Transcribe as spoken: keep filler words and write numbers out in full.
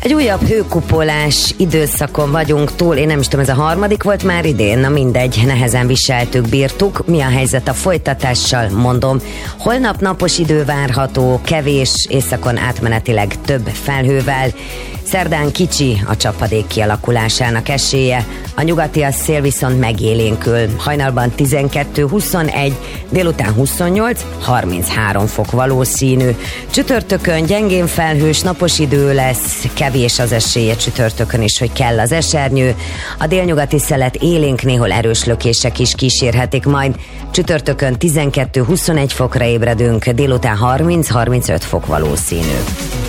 Egy újabb hőkupolás időszakon vagyunk túl, én nem is tudom, ez a harmadik volt már idén, na mindegy, nehezen viseltük, bírtuk. Mi a helyzet a folytatással? Mondom, holnap napos idő várható, kevés, északon átmenetileg több felhővel, szerdán kicsi a csapadék kialakulásának esélye, a nyugati szél viszont megélénkül, hajnalban tizenkettő huszonegy, délután huszonnyolc harminchárom fok valószínű. Csütörtökön gyengén felhős, napos idő lesz, kevés az esélye csütörtökön is, hogy kell az esernyő. A délnyugati szelet élénk, néhol erős lökések is kísérhetik majd. Csütörtökön tizenkettő huszonegy fokra ébredünk, délután harminc harmincöt fok valószínű.